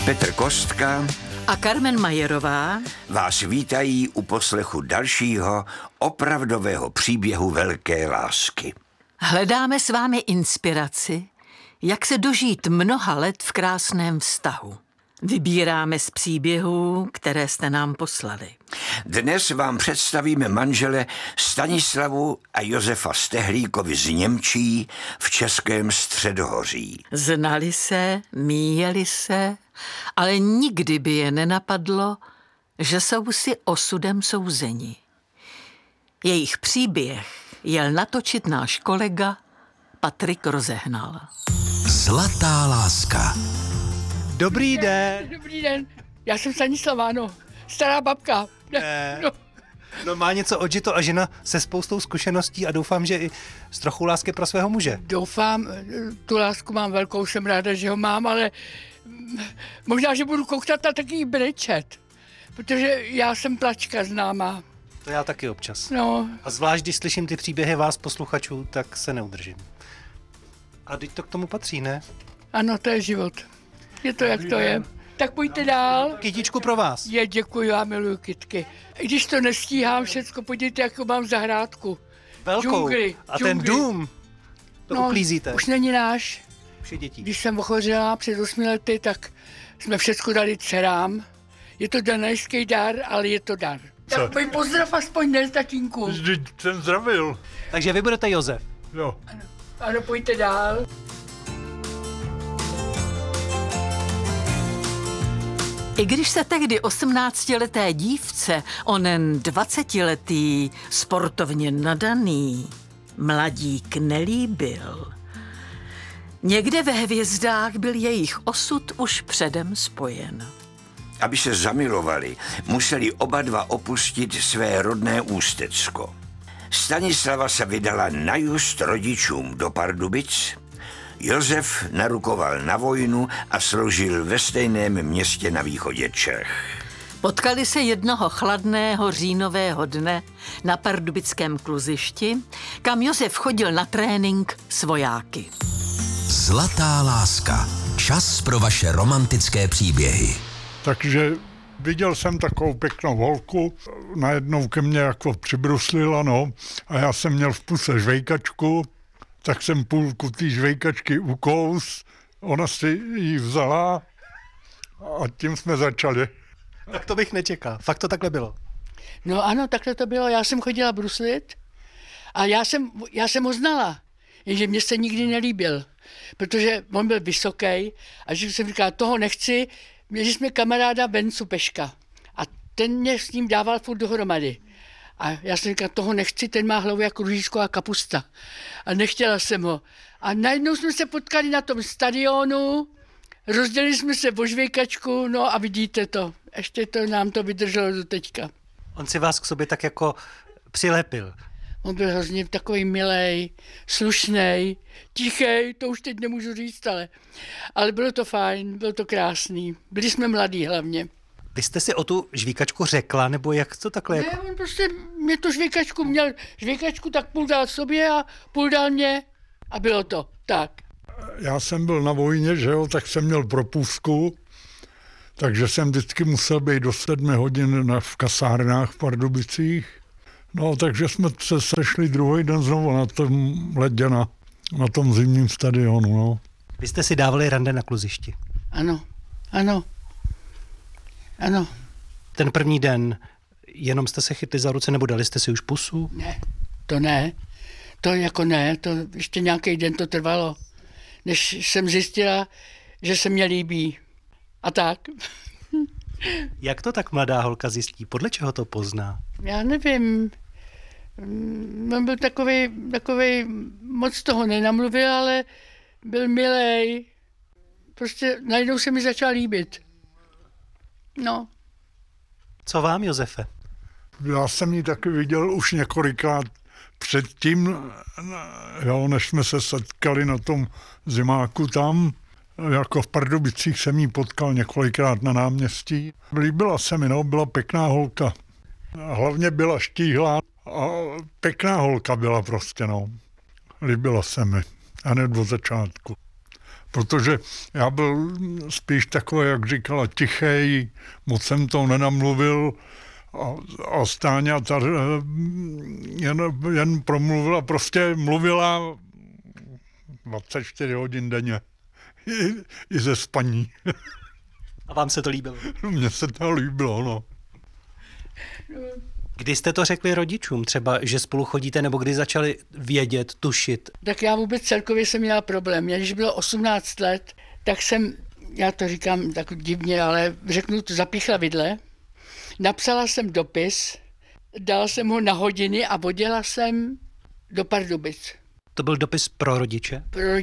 Petr Kostka a Carmen Majerová vás vítají u poslechu dalšího opravdového příběhu velké lásky. Hledáme s vámi inspiraci, jak se dožít mnoha let v krásném vztahu. Vybíráme z příběhů, které jste nám poslali. Dnes vám představíme manžele Stanislavu a Josefa Stehlíkovi z Němčí v Českém Středohoří. Znali se, míjeli se, ale nikdy by je nenapadlo, že jsou si osudem souzeni. Jejich příběh jel natočit náš kolega Patrik Rozehnal. Zlatá láska. Dobrý den. Dobrý den, já jsem Stanislava, no, stará babka. No má něco odžito a žena se spoustou zkušeností a doufám, že i s trochou lásky pro svého muže. Doufám, tu lásku mám velkou, jsem ráda, že ho mám, ale možná, že budu koukat a taky brečet, protože já jsem plačka známá. To já taky občas. No. A zvlášť, když slyším ty příběhy vás, posluchačů, tak se neudržím. A teď to k tomu patří, ne? Ano, to je život. Je to, jak to je. Tak pojďte dál. Kytičku pro vás. Děkuji, já miluju kytky. I když to nestíhám všecko, podívejte, jakou mám zahrádku. Velkou. Džungli, A ten dům, to uklízíte. Už není náš. Už je dětí. Když jsem ochořela před 8 lety, tak jsme všecko dali dcerám. Je to danajský dar, ale je to dar. Tak můj pozdrav aspoň dnes, tatínku. Vždyť jsem zdravil. Takže vy budete Josef. Jo. Ano, pojďte dál. I když se tehdy 18leté dívce onen 20letý sportovně nadaný mladík nelíbil, někde ve hvězdách byl jejich osud už předem spojen. Aby se zamilovali, museli oba dva opustit své rodné Ústecko. Stanislava se vydala na just rodičům do Pardubic, Josef narukoval na vojnu a sloužil ve stejném městě na východě Čech. Potkali se jednoho chladného říjnového dne na pardubickém kluzišti, kam Josef chodil na trénink s vojáky. Zlatá láska. Čas pro vaše romantické příběhy. Takže viděl jsem takovou pěknou holku, najednou ke mně jako přibruslila, no, a já jsem měl v puse žvejkačku, tak jsem půlku té žvejkačky ukous, ona si ji vzala a tím jsme začali. Tak to bych nečekal. Fakt to takhle bylo. No ano, takhle to bylo. Já jsem chodila bruslit a já jsem ho znala, jenže mě se nikdy nelíbil, protože on byl vysoký a že jsem říkala, toho nechci, měli jsme kamaráda Bencu Peška a ten mě s ním dával furt dohromady. A já jsem říkala, toho nechci, ten má hlavu jako růžičková kapusta. A nechtěla jsem ho. A najednou jsme se potkali na tom stadionu, rozdělili jsme se o žvejkačku, no a vidíte to. Ještě to nám to vydrželo do teďka. On si vás k sobě tak jako přilepil. On byl hrozně takový milej, slušnej, tichej, to už teď nemůžu říct, ale bylo to fajn, bylo to krásný. Byli jsme mladí hlavně. Vy jste si o tu žvíkačku řekla, nebo jak to takhle? Ne, on prostě mě tu žvěkačku měl, žvěkačku tak půl dal sobě a půl dal mě a bylo to tak. Já jsem byl na vojně, že jo, tak jsem měl propustku, takže jsem vždycky musel být do 7 hodin v kasárnách v Pardubicích. No, takže jsme se sešli druhý den znovu na tom ledě, na tom zimním stadionu, no. Vy jste si dávali rande na kluzišti. Ano, ano, ano. Ten první den, jenom jste se chytli za ruce, nebo dali jste si už pusu? Ne, to ne. To jako ne, to ještě nějaký den to trvalo, než jsem zjistila, že se mě líbí. A tak. Jak to tak mladá holka zjistí? Podle čeho to pozná? Já nevím. On byl takovej, moc toho nenamluvil, ale byl milej. Prostě najednou se mi začal líbit. No. Co vám, Josefe? Já jsem ji taky viděl už několikrát předtím, jo, než jsme se setkali na tom zimáku tam. Jako v Pardubicích jsem ji potkal několikrát na náměstí. Líbila se mi, no, byla pěkná holka. Hlavně byla štíhlá a pěkná holka byla prostě, no. Líbila se mi. Hned od začátku. protože já byl spíš takový, jak říkala, tichej, moc jsem to nenamluvil a Stáňa jen promluvila, prostě mluvila 24 hodin denně. I ze spaní. A vám se to líbilo? Mně se to líbilo, no. Kdy jste to řekli rodičům třeba, že spolu chodíte, nebo kdy začali vědět, tušit? Tak já vůbec celkově jsem měla problém. Mě, když bylo 18 let, tak jsem, já to říkám tak divně, ale řeknu to, zapíchla vidle. Napsala jsem dopis, dala jsem ho na hodiny a odjela jsem do Pardubic. To byl dopis pro rodiče? Pro